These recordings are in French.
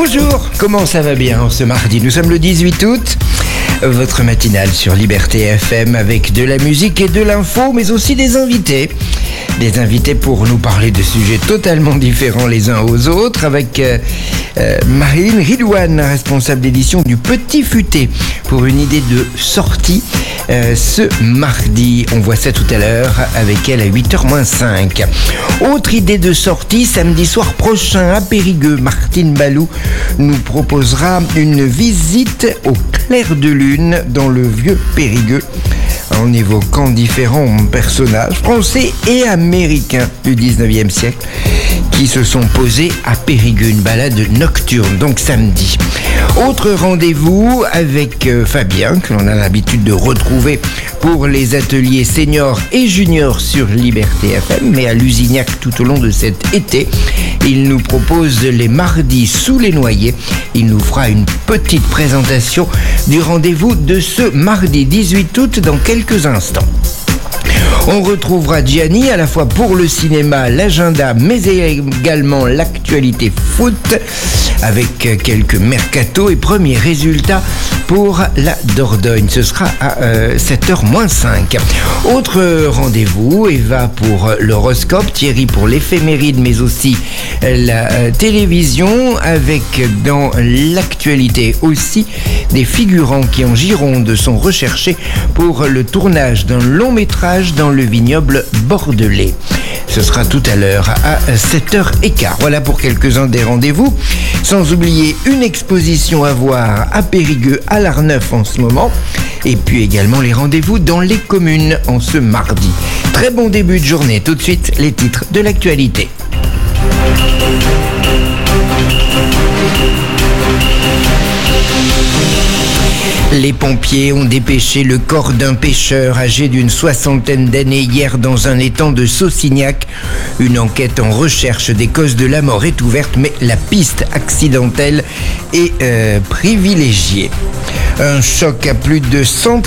Bonjour, comment ça va bien ce mardi? Nous sommes le 18 août. Votre matinale sur Liberté FM avec de la musique et de l'info, mais aussi des invités. Des invités pour nous parler de sujets totalement différents les uns aux autres, avec Marilyn Ridouane, responsable d'édition du Petit Futé, pour une idée de sortie ce mardi. On voit ça tout à l'heure avec elle à 8h-5. Autre idée de sortie, samedi soir prochain à Périgueux, Martine Balou nous proposera une visite au clair de lune dans le vieux Périgueux, en évoquant différents personnages français et américains du 19e siècle qui se sont posés à Périgueux, une balade nocturne, donc samedi. Autre rendez-vous avec Fabien, que l'on a l'habitude de retrouver pour les ateliers seniors et juniors sur Liberté FM, mais à Lusignac tout au long de cet été. Il nous propose les mardis sous les noyers. Il nous fera une petite présentation du rendez-vous de ce mardi 18 août dans quelques instants. On retrouvera Gianni à la fois pour le cinéma, l'agenda, mais également l'actualité foot avec quelques mercato et premiers résultats pour la Dordogne. Ce sera à 7h-5. Autre rendez-vous, Eva pour l'horoscope, Thierry pour l'éphéméride, mais aussi la télévision avec dans l'actualité aussi des figurants qui en Gironde sont recherchés pour le tournage d'un long métrage dans le vignoble bordelais. Ce sera tout à l'heure à 7h15. Voilà pour quelques-uns des rendez-vous. Sans oublier une exposition à voir à Périgueux, à l'Arneuf en ce moment. Et puis également les rendez-vous dans les communes en ce mardi. Très bon début de journée. Tout de suite, les titres de l'actualité. Les pompiers ont dépêché le corps d'un pêcheur âgé d'une 60aine d'années hier dans un étang de Saucignac. Une enquête en recherche des causes de la mort est ouverte, mais la piste accidentelle est privilégiée. Un choc à plus de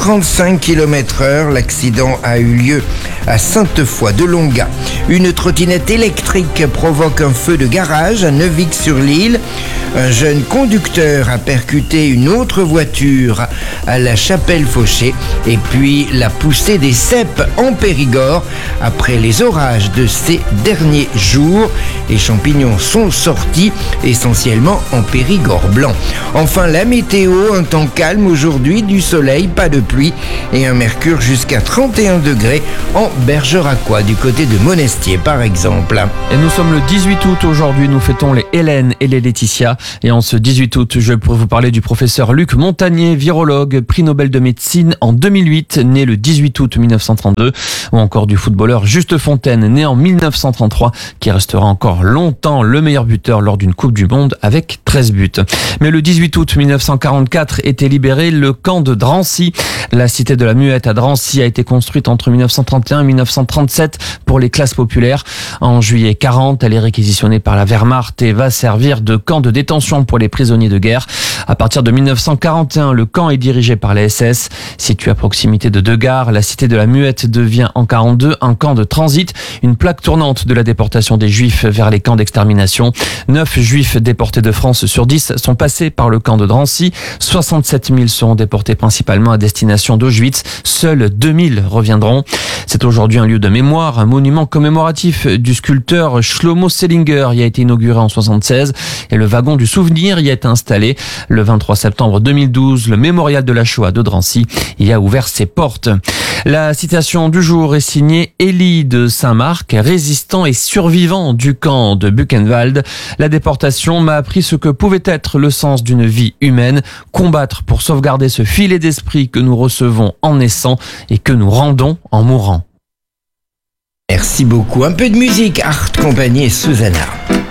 135 km/h. L'accident a eu lieu à Sainte-Foy-de-Longa. Une trottinette électrique provoque un feu de garage à Neuvic-sur-l'Île. Un jeune conducteur a percuté une autre voiture à la Chapelle-Fauché. Et puis la poussée des cèpes en Périgord après les orages de ces derniers jours. Les champignons sont sortis essentiellement en Périgord blanc. Enfin la météo, un temps calme aujourd'hui, du soleil, pas de pluie et un mercure jusqu'à 31 degrés en Bergeracois, du côté de Monestier par exemple. Et nous sommes le 18 août aujourd'hui, nous fêtons les Hélène et les Laetitia. Et en ce 18 août, je peux vous parler du professeur Luc Montagnier, virologue, prix Nobel de médecine en 2008, né le 18 août 1932, ou encore du footballeur Juste Fontaine, né en 1933, qui restera encore longtemps le meilleur buteur lors d'une Coupe du Monde avec 13 buts. Mais le 18 août 1944 était libéré le camp de Drancy. La cité de la Muette à Drancy a été construite entre 1931 et 1937 pour les classes populaires. En juillet 40, elle est réquisitionnée par la Wehrmacht et va servir de camp de détention pour les prisonniers de guerre. À partir de 1941, le camp est dirigé par la SS. Situé à proximité de deux gares, la cité de la Muette devient en 42 un camp de transit, une plaque tournante de la déportation des Juifs vers les camps d'extermination. 9 Juifs déportés de France sur 10 sont passés par le camp de Drancy. 67 000 seront déportés principalement à destination d'Auschwitz. Seuls 2000 reviendront. C'est aujourd'hui un lieu de mémoire, un monument commémoratif du sculpteur Shlomo Sellinger y a été inauguré en 1976 et le wagon du souvenir y est installé. Le 23 septembre 2012, le mémorial de la Shoah de Drancy y a ouvert ses portes. La citation du jour est signée Élie de Saint-Marc, résistant et survivant du camp de Buchenwald. La déportation m'a appris ce que pouvait être le sens d'une vie humaine, combattre pour sauvegarder ce filet d'esprit que nous recevons en naissant et que nous rendons en mourant. Merci beaucoup. Un peu de musique, Art Compagnie et Susanna.